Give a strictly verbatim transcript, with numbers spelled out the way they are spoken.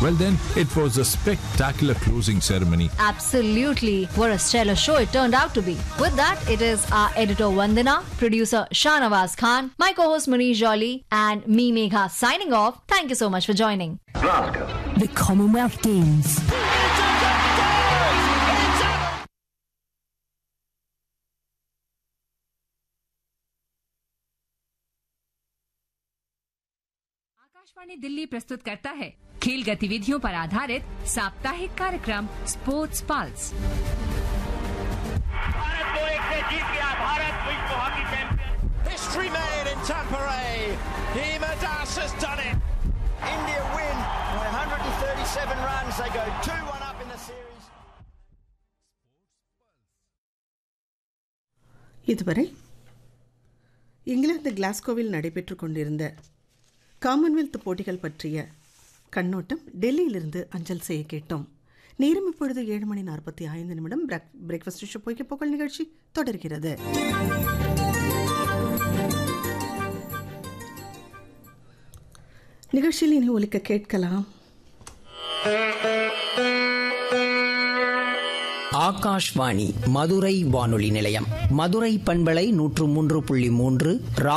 Well then, it was a spectacular closing ceremony. Absolutely. What a stellar show it turned out to be. With that, it is our editor Vandana, producer Shahnawaz Khan, my co-host Manish Jolly, and me Megha signing off. Thank you so much for joining. Glasgow. The Commonwealth Games. Akashvani Delhi प्रस्तुत करता है खेल गतिविधियों पर आधारित साप्ताहिक कार्यक्रम sports pulse. Bharat दो एक से जीत गया। भारत विश्व hockey champion. History made in Tampere. Hima Das has done it. India win by one hundred thirty-seven runs. They go two one up in the series. இதுவரை இங்கிலாந்து கிளாஸ்கோவில் நடைபெற்று கொண்டிருந்த காமன்வெல்த் போட்டிகள் பற்றிய கண்ணோட்டம் டெல்லியிலிருந்து அஞ்சல் செய்ய கேட்டோம். நேரம் இப்பொழுது ஏழு மணி நாற்பத்தி ஐந்து நிமிடம். பிரேக்ஃபாஸ்ட் ஷோ பொய்க்க புகழ் நிகழ்ச்சி தொடர்கிறது. நிகழ்ச்சியில் இனி ஒலிக்க கேட்கலாம். ஆகாஷ்வாணி மதுரை வானொலி நிலையம், மதுரை பண்பலை நூற்று மூன்று புள்ளி மூன்று.